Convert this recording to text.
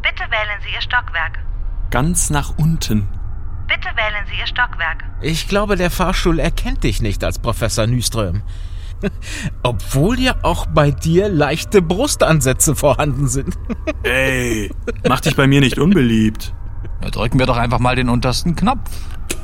Bitte wählen Sie Ihr Stockwerk. Ganz nach unten. Bitte wählen Sie Ihr Stockwerk. Ich glaube, der Fahrstuhl erkennt dich nicht als Professor Nyström. Obwohl ja auch bei dir leichte Brustansätze vorhanden sind. Ey, mach dich bei mir nicht unbeliebt. Da drücken wir doch einfach mal den untersten Knopf.